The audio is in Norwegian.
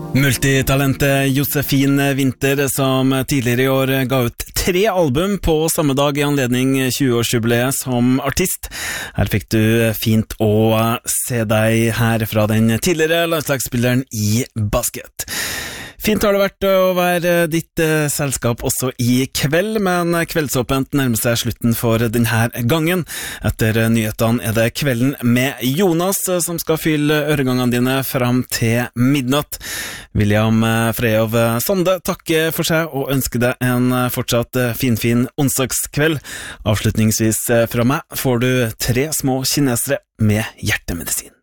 Multitalentet Josefin Winther, som tidligere i år ga ut 3 album på samme dag i anledning 20-årsjubileet som artist. Her fikk du fint å se deg her fra den tidligere landslagsspilleren i basket. Fint har det vært å være ditt selskap også i kveld, men Kveldsåpent nærmer seg slutten for denne gangen. Etter nyhetene er det Kvelden med Jonas som skal fylle øregangene dine fram til midnatt. William Freyov Sande takker for seg og ønsker deg en fortsatt fin onsdagskveld. Avslutningsvis fra meg får du 3 små kinesere med hjertemedisin.